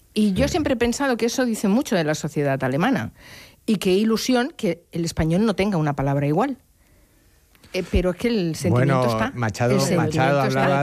Y yo siempre he pensado que eso dice mucho de la sociedad alemana. Y qué ilusión que el español no tenga una palabra igual. Pero es que el sentimiento está... Machado hablaba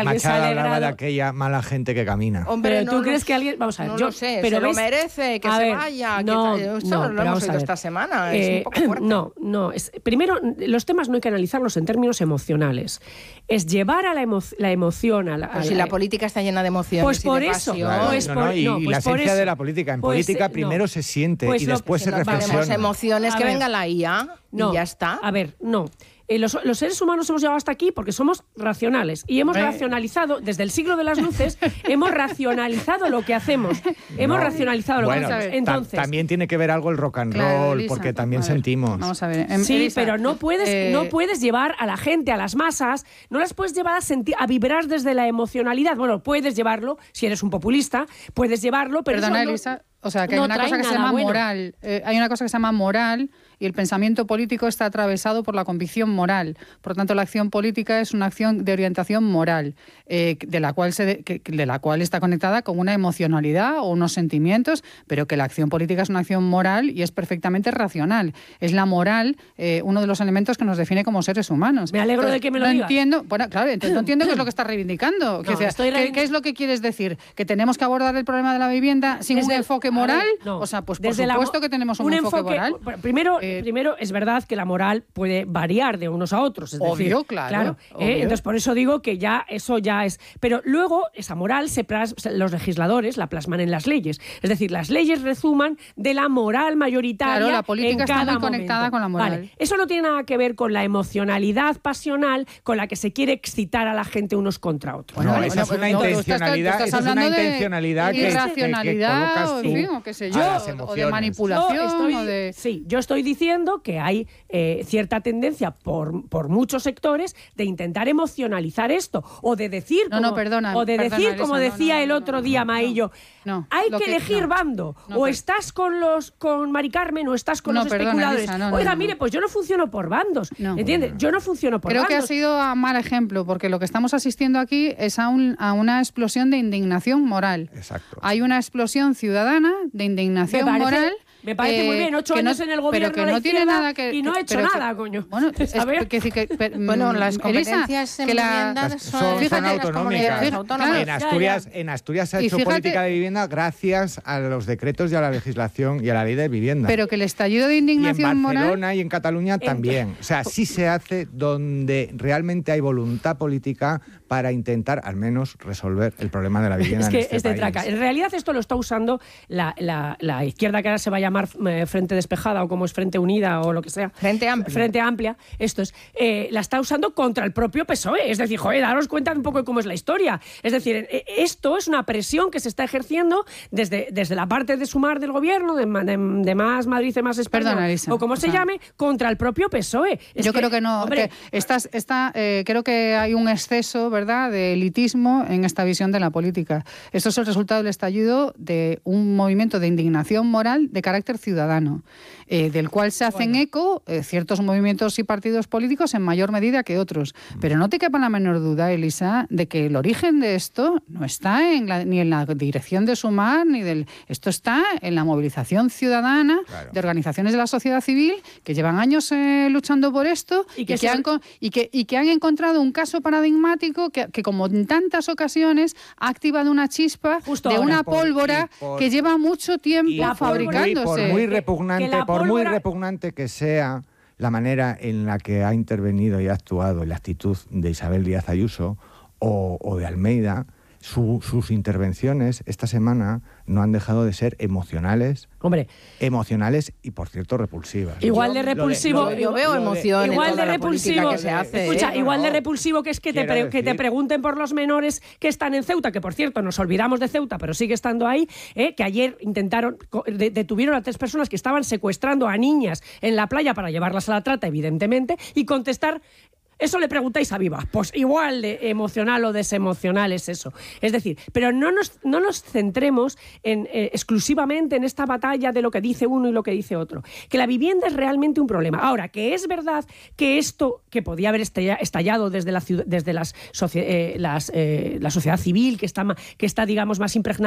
de aquella mala gente que camina. Hombre, ¿tú crees que alguien...? Vamos a ver, no lo sé, pero lo merece, que se vaya. Esto lo hemos oído esta semana. Es un poco fuerte. Primero, los temas no hay que analizarlos en términos emocionales. Es llevar a la emoción a si la política está llena de emociones pues por y de eso. pasión. Y la esencia de la política. En política primero se siente y después se reflexiona. Valemos emociones, que venga la IA y ya está. A ver, no. Los seres humanos hemos llegado hasta aquí porque somos racionales y hemos racionalizado, desde el siglo de las luces, hemos racionalizado lo que hacemos. Hemos racionalizado lo que hacemos. Entonces, también tiene que ver algo el rock and roll, Elisa, porque también sentimos. Vamos a ver. Sí, Elisa, pero no puedes llevar a la gente, a las masas, no las puedes llevar a vibrar desde la emocionalidad. Bueno, puedes llevarlo, si eres un populista, puedes llevarlo, pero perdona, eso Elisa, o sea, que hay una cosa que se llama moral. Hay una cosa que se llama moral y el pensamiento político está atravesado por la convicción moral. Por lo tanto, la acción política es una acción de orientación moral, de la cual está conectada con una emocionalidad o unos sentimientos, pero que la acción política es una acción moral y es perfectamente racional. Es la moral uno de los elementos que nos define como seres humanos. Me alegro de que me lo digas. Entiendo, bueno, claro, entonces no entiendo qué es lo que estás reivindicando. ¿Qué es lo que quieres decir? ¿Que tenemos que abordar el problema de la vivienda sin un enfoque moral? No. O sea, pues por supuesto que tenemos un enfoque moral. Primero, es verdad que la moral puede variar de unos a otros. Es obvio, decir, claro. Entonces, por eso digo que eso ya es... Pero luego, esa moral, los legisladores la plasman en las leyes. Es decir, las leyes resuman de la moral mayoritaria. Claro, la política está muy conectada con la moral. Vale. Eso no tiene nada que ver con la emocionalidad pasional con la que se quiere excitar a la gente unos contra otros. Bueno, esa es una intencionalidad. Esa es una intencionalidad que colocas tú. O qué sé yo, o de manipulación. Sí, yo estoy diciendo que hay cierta tendencia por muchos sectores de intentar emocionalizar esto o de decir como decía el otro día Maillo, hay que elegir bando, o estás con Mari Carmen o estás con los especuladores. Elisa, Oiga, mire, pues yo no funciono por bandos, ¿entiendes? Yo no funciono por bandos. Creo que ha sido a mal ejemplo, porque lo que estamos asistiendo aquí es a una explosión de indignación moral. Exacto. Hay una explosión ciudadana de indignación moral. Me parece muy bien, 8 años en el gobierno pero que no tiene nada que, y no ha hecho nada, coño. Bueno, las competencias enmiendadas son autonómicas. En Asturias se ha hecho política de vivienda gracias a los decretos y a la legislación y a la ley de vivienda. Pero que el estallido de indignación moral... Y en Barcelona y en Cataluña también. O sea, sí se hace donde realmente hay voluntad política para intentar al menos resolver el problema de la vivienda en este país. Traca. En realidad esto lo está usando la izquierda, que ahora se va a llamar Frente Despejada o como es Frente Unida o lo que sea. Frente Amplia. Esto es. La está usando contra el propio PSOE. Es decir, daros cuenta un poco de cómo es la historia. Es decir, esto es una presión que se está ejerciendo desde la parte de Sumar del gobierno, de Más Madrid y Más España, o como se llame, contra el propio PSOE. Creo que no. Hombre, creo que hay un exceso, ¿verdad?, de elitismo en esta visión de la política. Esto es el resultado del estallido de un movimiento de indignación moral de carácter ciudadano, del cual se hacen eco ciertos movimientos y partidos políticos en mayor medida que otros. Pero no te quepa la menor duda, Elisa, de que el origen de esto no está ni en la dirección de Sumar, esto está en la movilización ciudadana de organizaciones de la sociedad civil que llevan años luchando por esto y que han encontrado un caso paradigmático que como en tantas ocasiones ha activado una chispa de una pólvora que lleva mucho tiempo fabricándose. Por muy repugnante que sea la manera en la que ha intervenido y ha actuado la actitud de Isabel Díaz Ayuso o de Almeida, sus intervenciones esta semana no han dejado de ser emocionales y, por cierto, repulsivas. Igual de repulsivo. Yo veo emoción igual en toda de repulsivo que se hace. Escucha, igual de repulsivo que es que te pregunten por los menores que están en Ceuta, que por cierto nos olvidamos de Ceuta, pero sigue estando ahí, que ayer detuvieron a 3 personas que estaban secuestrando a niñas en la playa para llevarlas a la trata, evidentemente, y contestar. Eso le preguntáis a Viva. Pues igual de emocional o desemocional es eso. Es decir, pero no nos centremos exclusivamente en esta batalla de lo que dice uno y lo que dice otro. Que la vivienda es realmente un problema. Ahora, que es verdad que esto, que podía haber estallado desde la sociedad civil, que está, digamos, más impregnada